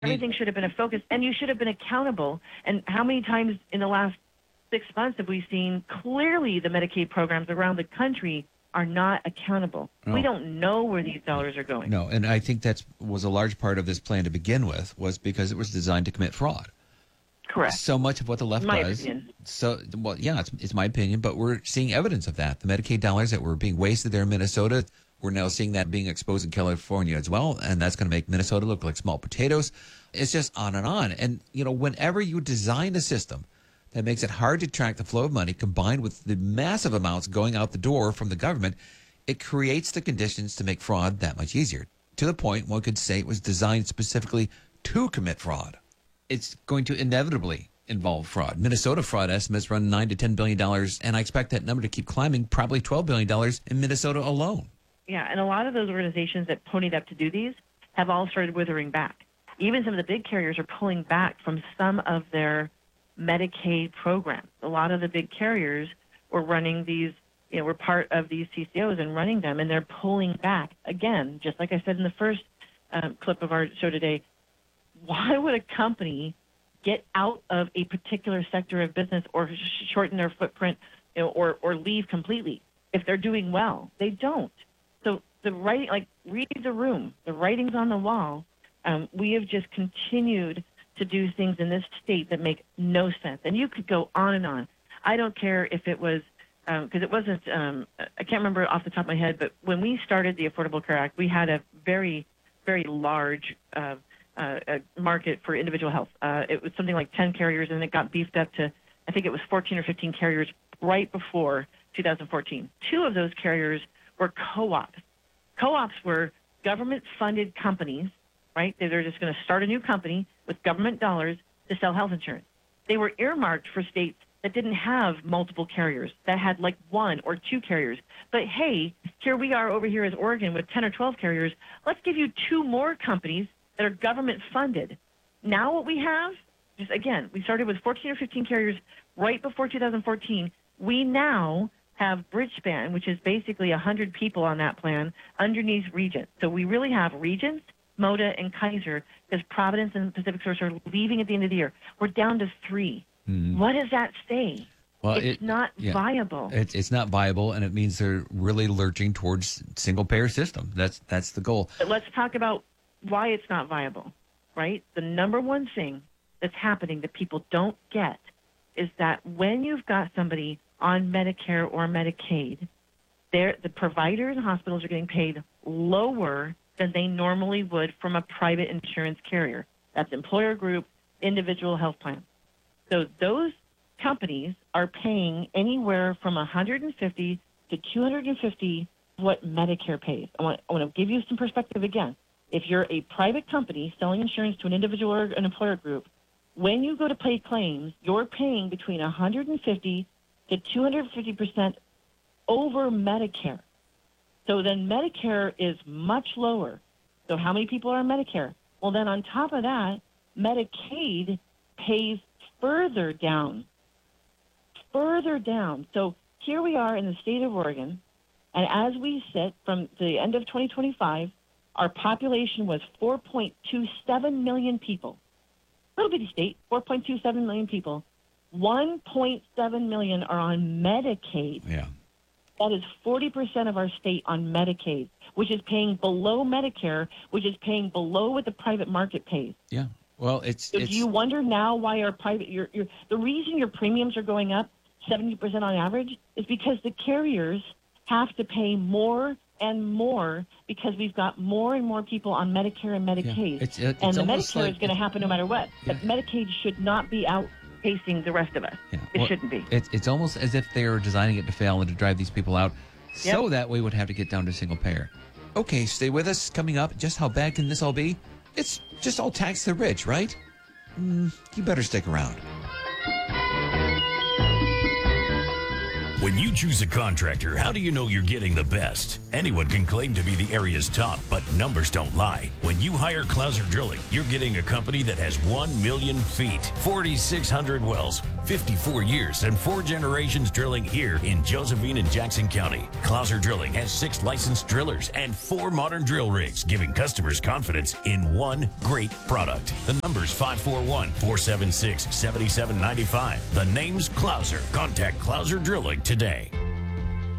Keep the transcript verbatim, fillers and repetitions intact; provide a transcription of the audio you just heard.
Everything should have been a focus, and you should have been accountable. And how many times in the last six months have we seen clearly the Medicaid programs around the country are not accountable? No. We don't know where these dollars are going. No, and I think that was a large part of this plan to begin with, was because it was designed to commit fraud. Correct. So much of what the left My does. opinion. So, well, yeah, it's, it's my opinion, but we're seeing evidence of that. The Medicaid dollars that were being wasted there in Minnesota, we're now seeing that being exposed in California as well, and that's going to make Minnesota look like small potatoes. It's just on and on. And, you know, whenever you design a system that makes it hard to track the flow of money, combined with the massive amounts going out the door from the government, it creates the conditions to make fraud that much easier. To the point, one could say it was designed specifically to commit fraud. It's going to inevitably involve fraud. Minnesota fraud estimates run nine to ten billion dollars, and I expect that number to keep climbing, probably twelve billion dollars in Minnesota alone. Yeah, and a lot of those organizations that ponied up to do these have all started withering back. Even some of the big carriers are pulling back from some of their Medicaid programs. A lot of the big carriers were running these, you know, were part of these C C Os and running them, and they're pulling back. Again, just like I said in the first um, clip of our show today, why would a company get out of a particular sector of business or sh- shorten their footprint, you know, or, or leave completely if they're doing well? They don't. So the writing, like, read the room. The writing's on the wall. Um, we have just continued to do things in this state that make no sense. And you could go on and on. I don't care if it was, because um, it wasn't, um, I can't remember off the top of my head, but when we started the Affordable Care Act, we had a very, very large uh, uh, market for individual health. Uh, it was something like ten carriers, and it got beefed up to, I think it was fourteen or fifteen carriers right before two thousand fourteen. Two of those carriers were co-ops. Co-ops were government-funded companies, right? They're just going to start a new company with government dollars to sell health insurance. They were earmarked for states that didn't have multiple carriers, that had like one or two carriers. But hey, here we are over here as Oregon with ten or twelve carriers. Let's give you two more companies that are government-funded. Now what we have, just again, we started with fourteen or fifteen carriers right before two thousand fourteen. We now have Bridgespan, which is basically one hundred people on that plan, underneath Regent. So we really have Regent, Moda, and Kaiser, because Providence and Pacific Source are leaving at the end of the year. We're down to three. Mm-hmm. What does that say? Well, it's it, not yeah, viable. It's, it's not viable, and it means they're really lurching towards single-payer system. That's that's the goal. But let's talk about why it's not viable, right? The number one thing that's happening that people don't get is that when you've got somebody on Medicare or Medicaid, the providers and hospitals are getting paid lower than they normally would from a private insurance carrier. That's employer group, individual health plan. So those companies are paying anywhere from one hundred fifty to two hundred fifty what Medicare pays. I want, I want to give you some perspective again. If you're a private company selling insurance to an individual or an employer group, when you go to pay claims, you're paying between one hundred fifty to two hundred fifty percent over Medicare. So then Medicare is much lower. So how many people are on Medicare? Well, then on top of that, Medicaid pays further down, further down. So here we are in the state of Oregon, and as we sit from the end of twenty twenty-five, our population was four point two seven million people. Little bitty state, four point two seven million people. one point seven million are on Medicaid. Yeah. That is forty percent of our state on Medicaid, which is paying below Medicare, which is paying below what the private market pays. Yeah. Well, it's... So it's... do you wonder now why our private... Your, your, the reason your premiums are going up seventy percent on average is because the carriers have to pay more and more because we've got more and more people on Medicare and Medicaid. Yeah. It's, it's and the almost Medicare like, is going to happen no matter what. Yeah. But Medicaid should not be outpacing the rest of us. Yeah. It well, shouldn't be. It's, it's almost as if they were designing it to fail and to drive these people out so Yep. that we would have to get down to single payer. Okay, stay with us. Coming up, just how bad can this all be? It's just all tax the rich, right? Mm, you better stick around. When you choose a contractor, how do you know you're getting the best? Anyone can claim to be the area's top, but numbers don't lie. When you hire Clouser Drilling, you're getting a company that has one million feet, forty-six hundred wells, fifty-four years, and four generations drilling here in Josephine and Jackson County. Clouser Drilling has six licensed drillers and four modern drill rigs, giving customers confidence in one great product. The number's five four one, four seven six, seven seven nine five. The name's Clouser. Contact Clouser Drilling today.